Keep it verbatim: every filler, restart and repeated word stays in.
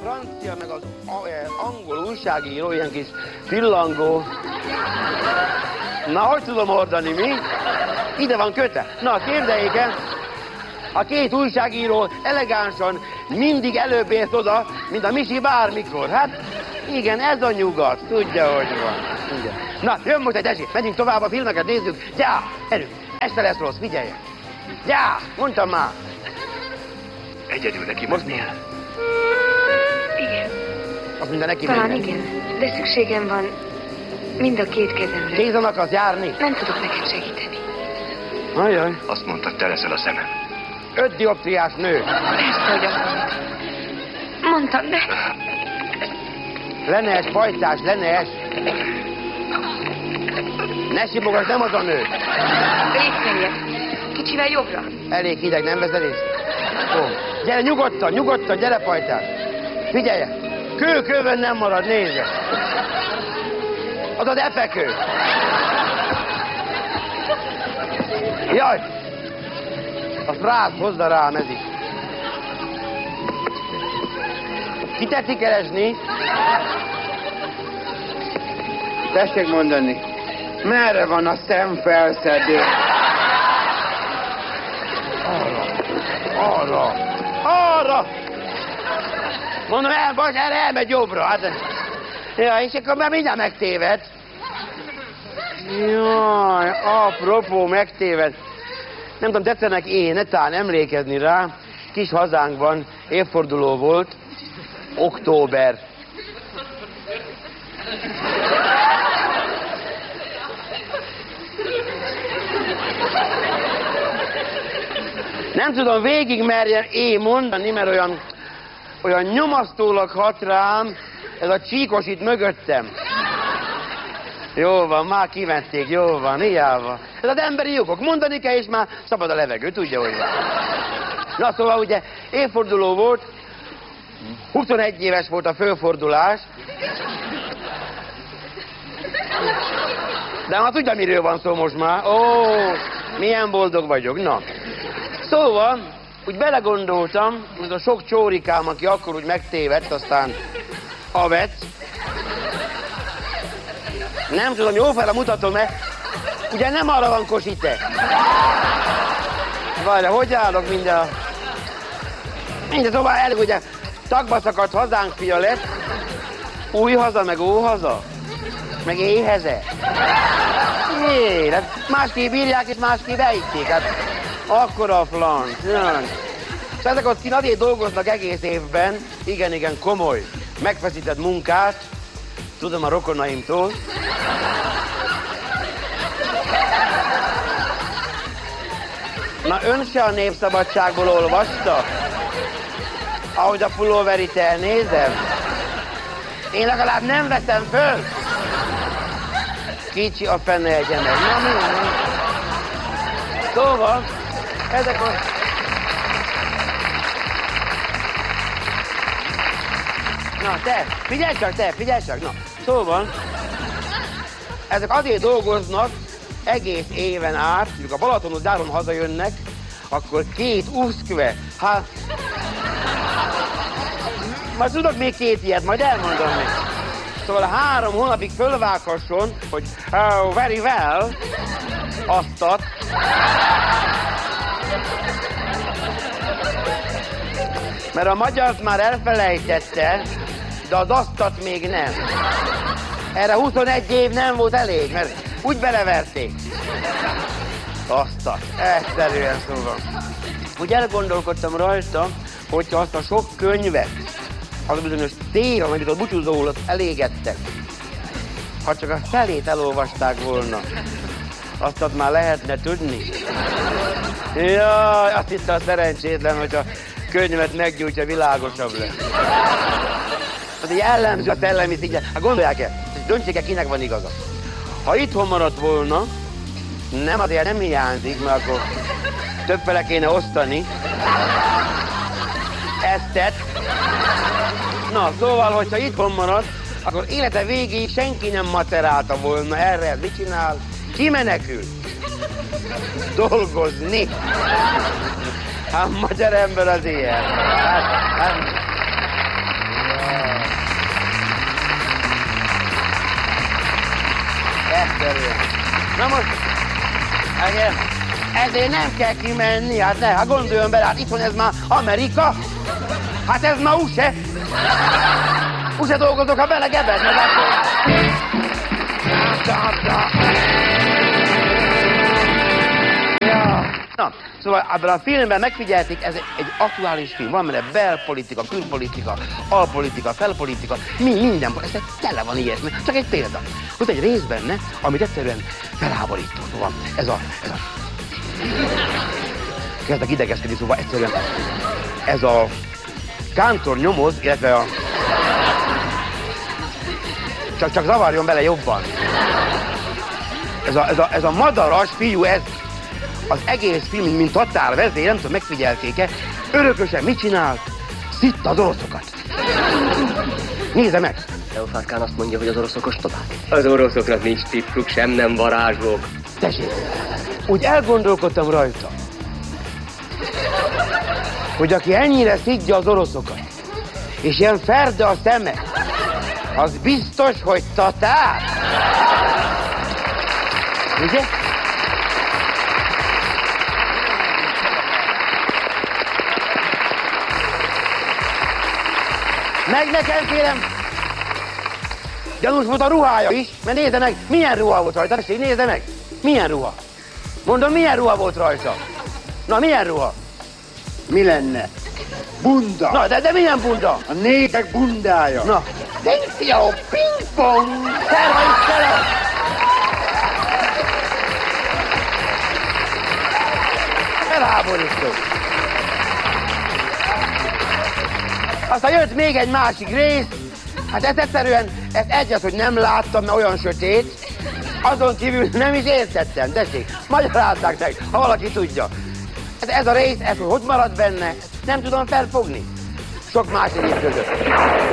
francia meg az angol újságíró, ilyen kis pillangó. Na, hogy tudom hordani, mi? Ide van köte. Na, képzeljék el, a két újságíró elegánsan mindig előbb ért oda, mint a Misi bármikor. Hát, igen, ez a nyugat. Tudja, hogy van. Igen. Na, jön most egy esély. Menjünk tovább, a filmeket nézzük. Gyá, erő. Este lesz rossz, figyeljen. Gyá, mondtam már. Egyedül neki mennél? Igen. Az minden neki Talán menjen. igen, de szükségem van mind a két kezemre. Kézen akarsz járni? Nem tudok neked segíteni. Ajaj. Azt mondtad, te leszel a szemem. Öt dioptriás nő. Persze, hogy azt mondtam. Mondtam, de... Lenes, pajtás, lenes. Ne simogass, nem az a nő. Részt kicsivel jobbra. Elég hideg, nem veszed észre? Ó, gyere nyugodtan, nyugodtan, gyere pajtás. Figyelje, kő kőben nem marad, nézze. Az az epekő. Jaj! Azt rád, hozza rám, ez is. Ki tetszik keresni? Tessék mondani, merre van a szemfelszedő? Arra, arra, arra! Mondom, el, bocs, erre elmegy jobbra. Hát, ja, és akkor már mindjárt megtéved. Jaj, apropó, megtéved. Nem tudom, tetszenek énetán emlékezni rá. Kis hazánkban évforduló volt. Október. Nem tudom, végig merjem én mondani, mert olyan, olyan nyomasztólag hat rám ez a csíkos itt mögöttem. Jó van, már kivették, jó van, hiába. Ez az emberi jogok, mondani kell, és már szabad a levegő, tudja, hogy van. Na, szóval ugye évforduló volt, huszonegy éves volt a fölfordulás. De már tudja, miről van szó most már. Ó, milyen boldog vagyok, na. Szóval, úgy belegondoltam, hogy a sok csórikám, aki akkor úgy megtévedt, aztán avett. Nem tudom, jó fel mutatom, mert ugye nem arra van Kosite. Várja, hogy állok minden... Minden, szóval elég, ugye tagba szakadt hazánk fia lett, új haza, meg óhaza, meg éheze. Jé, hát másképp írják, és másképp ejték, hát akkora a flanc. Szóval ezek ott kint azért dolgoznak egész évben, igen, igen, komoly, megfeszített munkát, tudom a rokonaimtól. Na, ön se a Népszabadságból olvasta? Ahogy a pulóverit elnézem? Én legalább nem veszem föl. Kicsi a fene egye meg. Na, mi, mi? Szóval, ezek a... Na, te, figyelj csak, te, figyelj csak, na. Szóval, ezek azért dolgoznak egész éven át, mondjuk a Balatonon dáron hazajönnek, akkor két uszkve, hát... Majd tudok még két ilyet, majd elmondom még. Szóval három hónapig fölvághasson, hogy oh, very well, aztat. Mert a magyart már elfelejtette, de az asztat még nem. Erre huszonegy év nem volt elég, mert úgy beleverték. Asztat, egyszerűen szóval. Úgy elgondolkodtam rajta, hogyha azt a sok könyvet, az a bizonyos tér, amit a búcsúzóul elégettek, ha csak a felét elolvasták volna, azt már lehetne tudni. Jaj, azt hitte a szerencsétlen, hogy a könyvet meggyújtja, világosabb lesz. Az egy jellemző a szellemi szigyen. Hát gondolják el, döntsék el, kinek van igaza. Ha itthon maradt volna, nem azért nem hiányzik, mert akkor többfele kéne osztani. Ezt tett. Na, szóval, hogyha itthon marad, akkor élete végéig senki nem macerálta volna erre. Ez mit csinál? Kimenekül. Dolgozni. Hát magyar ember az ilyen. Hát, hát. Na most, igen, ezért nem kell kimenni, hát ne, hát gondoljon bele, hát itthon ez már Amerika, hát ez már u es á. u es á dolgozok, ha bele gebedne, de ja. Na, szóval ebben a filmben megfigyelték, ez egy aktuális film, van benne belpolitika, külpolitika, alpolitika, felpolitika, mi, minden, ez tele van ilyesmi, csak egy példa. Ott egy rész benne, amit egyszerűen felháborító, szóval ez a, ez a... Kezdek idegeskedni, szóval egyszerűen ez a kántor nyomoz, illetve a... Csak, csak zavarjon bele jobban. Ez a, ez a, ez a madaras fiú, ez az egész film, mint határvezér, nem tudom, megfigyelték-e, örökösen mit csinál? Szitta az oroszokat. Nézze meg! Leofarkán azt mondja, hogy az oroszok ostobák. Az oroszoknak nincs tippük, sem nem varázslók. Tessék, úgy elgondolkodtam rajta, hogy aki ennyire szidja az oroszokat, és ilyen ferde a szeme, az biztos, hogy tatár. Ugye? Meg nekem, kérem! Gyanús volt a ruhája is, mert nézze meg, milyen ruha volt rajta, tessék, nézze meg! Milyen ruha? Mondom, milyen ruha volt rajta? Na, milyen ruha? Mi lenne? Bunda. Na, de, de milyen bunda? A népek bundája. Na. Tényleg, pingpong! Szerva is tele! Felháborító. Aztán jött még egy másik rész, hát ez egyszerűen, ez egyet, hogy nem láttam, mert olyan sötét, azon kívül nem is értettem, tessék, magyarázzák meg, ha valaki tudja. Ez, ez a rész, ez hogy marad benne, nem tudom felfogni. Sok más rész között.